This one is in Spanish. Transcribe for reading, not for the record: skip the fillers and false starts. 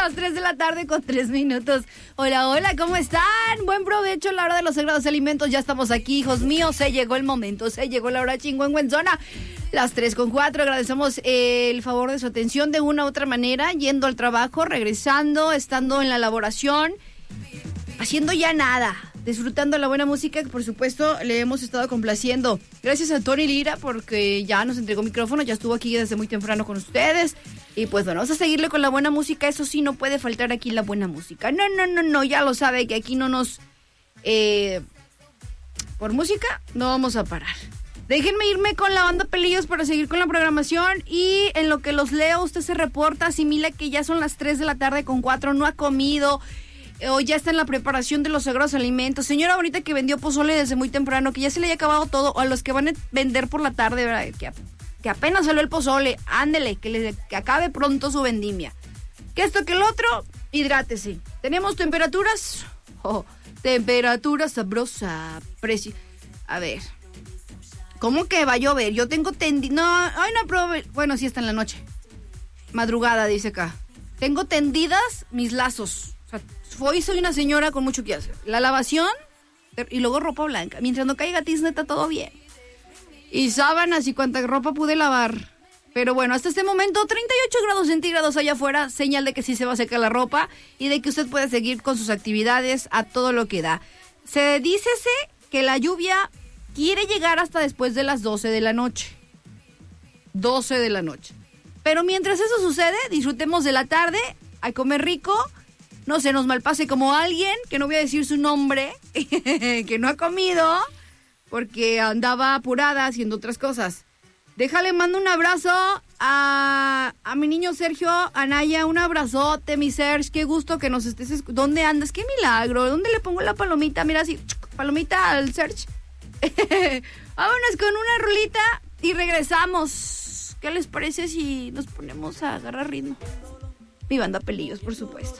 las 3 de la tarde con 3 minutos. Hola, hola, ¿cómo están? Buen provecho a la hora de los sagrados alimentos. Ya estamos aquí, hijos míos. Se llegó el momento, se llegó la hora chingüengüenzona. Las 3:04. Agradecemos el favor de su atención de una u otra manera, yendo al trabajo, regresando, estando en la elaboración, haciendo ya nada, disfrutando la buena música que por supuesto le hemos estado complaciendo. Gracias a Tony Lira porque ya nos entregó micrófono, ya estuvo aquí desde muy temprano con ustedes. Y pues bueno, vamos a seguirle con la buena música. Eso sí, no puede faltar aquí la buena música. No, ya lo sabe que aquí no nos... por música no vamos a parar. Déjenme irme con la banda Pelillos para seguir con la programación. Y en lo que los leo, usted se reporta, asimila que ya son las 3 de la tarde con 4, no ha comido... o ya está en la preparación de los sagrados alimentos. Señora bonita que vendió pozole desde muy temprano, que ya se le haya acabado todo, o a los que van a vender por la tarde, ¿verdad? Que apenas salió el pozole, ándele, que acabe pronto su vendimia. Que esto, que el otro, hidrátese. Tenemos temperaturas, temperatura sabrosa, precio. A ver, ¿cómo que va a llover? Yo tengo bueno, sí está en la noche. Madrugada, dice acá. Tengo tendidas mis lazos. Hoy soy una señora con mucho que hacer. La lavación y luego ropa blanca. Mientras no caiga tizneta, está todo bien. Y sábanas y cuanta ropa pude lavar. Pero bueno, hasta este momento 38 grados centígrados allá afuera. Señal de que sí se va a secar la ropa y de que usted puede seguir con sus actividades a todo lo que da. Se dice que la lluvia quiere llegar hasta después de las 12 de la noche. 12 de la noche. Pero mientras eso sucede, disfrutemos de la tarde, a comer rico. No se nos malpase como alguien, que no voy a decir su nombre, que no ha comido porque andaba apurada haciendo otras cosas. Déjale, mando un abrazo a mi niño Sergio, Anaya, un abrazote, mi Serge, qué gusto que nos estés... ¿Dónde andas? ¡Qué milagro! ¿Dónde le pongo la palomita? Mira así, palomita al Serge. Vámonos con una rolita y regresamos. ¿Qué les parece si nos ponemos a agarrar ritmo? Mi banda Pelillos, por supuesto.